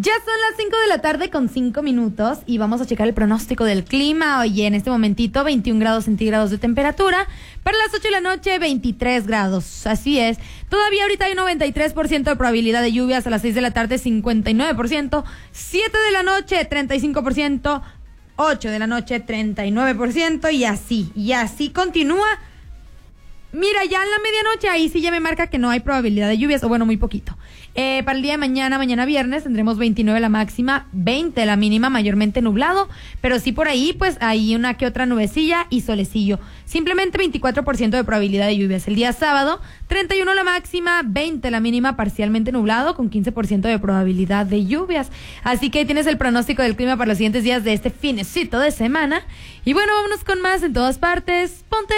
Ya son las 5 de la tarde con 5 minutos y vamos a checar el pronóstico del clima. Oye, en este momentito 21 grados centígrados de temperatura. Para las 8 de la noche 23 grados. Así es. Todavía ahorita hay 93% de probabilidad de lluvias. A las 6 de la tarde 59%. 7 de la noche 35%. 8 de la noche 39%. Y así continúa. Mira, ya en la medianoche ahí sí ya me marca que no hay probabilidad de lluvias, o bueno, muy poquito. Para el día de mañana viernes, tendremos 29 la máxima, 20 la mínima, mayormente nublado, pero sí por ahí, pues hay una que otra nubecilla y solecillo. Simplemente 24% de probabilidad de lluvias. El día sábado, 31 la máxima, 20 la mínima, parcialmente nublado, con 15% de probabilidad de lluvias. Así que ahí tienes el pronóstico del clima para los siguientes días de este finecito de semana. Y bueno, vámonos con más en todas partes. Ponte